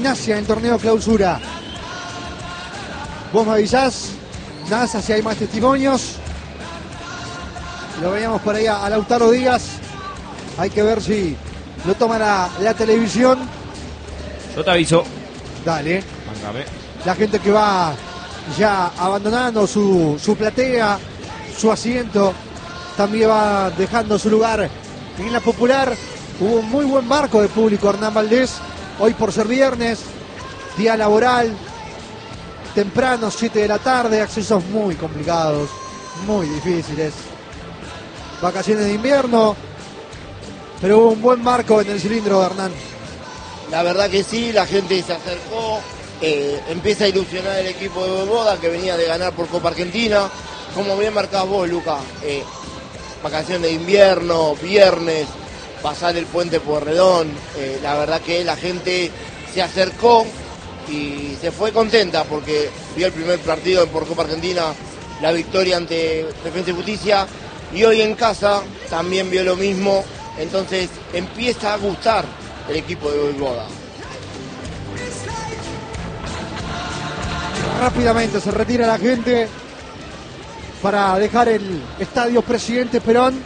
Gimnasia en torneo clausura. Vos me avisás, NASA, si hay más testimonios. Lo veíamos por ahí a Lautaro Díaz. Hay que ver si lo toma la televisión. Yo te aviso. Dale. Mándame. La gente que va ya abandonando su platea, su asiento, también va dejando su lugar en la popular. Hubo un muy buen marco de público, Hernán Valdés. Hoy por ser viernes, día laboral, temprano, 7 de la tarde, accesos muy complicados, muy difíciles. Vacaciones de invierno, pero hubo un buen marco en el cilindro de Hernán. La verdad que sí, la gente se acercó, empieza a ilusionar el equipo de Voivoda que venía de ganar por Copa Argentina. Como bien marcás vos, Luca, vacaciones de invierno, viernes, pasar el puente Pueyrredón, la verdad que la gente se acercó y se fue contenta porque vio el primer partido por Copa Argentina, la victoria ante Defensa y Justicia, y hoy en casa también vio lo mismo, entonces empieza a gustar el equipo de Voivoda. Rápidamente se retira la gente para dejar el estadio Presidente Perón.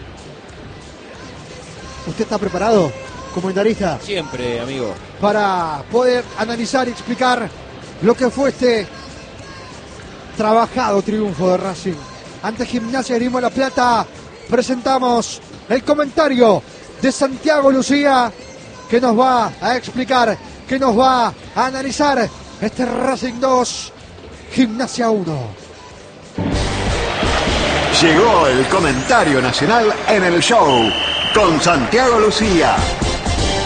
¿Usted está preparado, comentarista? Siempre, amigo. Para poder analizar y explicar lo que fue este trabajado triunfo de Racing ante Gimnasia Grima La Plata. Presentamos el comentario de Santiago Lucía, que nos va a explicar, que nos va a analizar este Racing 2, Gimnasia 1. Llegó el comentario nacional en el show con Santiago Lucía.